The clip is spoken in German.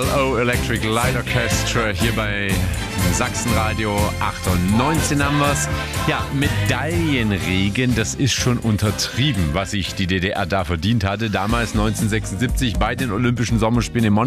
LO Electric Light Orchestra hier bei Sachsenradio 98 haben wir's. Ja, Medaillenregen, das ist schon untertrieben, was sich die DDR da verdient hatte. Damals 1976 bei den Olympischen Sommerspielen in Montreal.